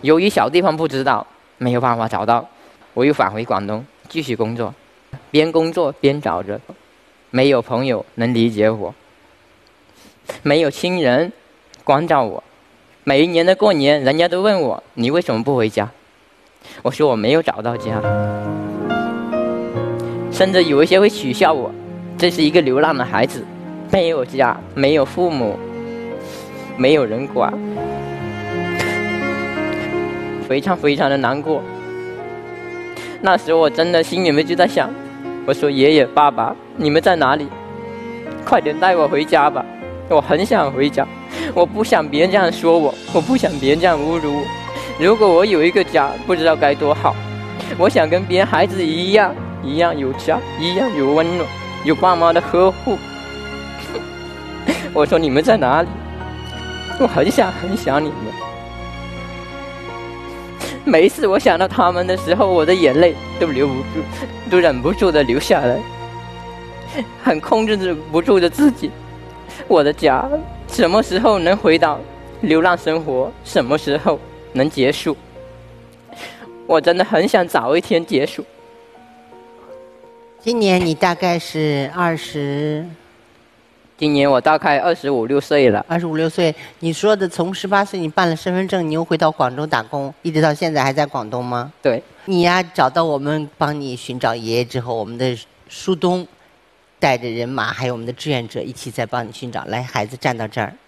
由于小地方不知道，没有办法找到，我又返回广东继续工作，边工作边找着，没有朋友能理解我，没有亲人关照我。每一年的过年，人家都问我你为什么不回家，我说我没有找到家，甚至有一些会取笑我，这是一个流浪的孩子，没有家，没有父母，没有人管，非常非常的难过。那时候我真的心里面就在想，我说爷爷爸爸你们在哪里，快点带我回家吧，我很想回家，我不想别人这样说我，我不想别人这样侮辱我。如果我有一个家，不知道该多好。我想跟别人孩子一样有家，一样有温暖，有爸妈的呵护。我说你们在哪里？我很想你们。每一次我想到他们的时候，我的眼泪都忍不住的流下来，很控制不住的自己。我的家什么时候能回到流浪生活？什么时候能结束？我真的很想早一天结束。 今年你大概是今年我大概25、26岁了。 25、26岁，你说的从18岁你办了身份证，你又回到广州打工，一直到现在还在广东吗？ 对。 你呀，找到我们帮你寻找爷爷之后，我们的舒东带着人马，还有我们的志愿者一起在帮你寻找。来，孩子站到这儿。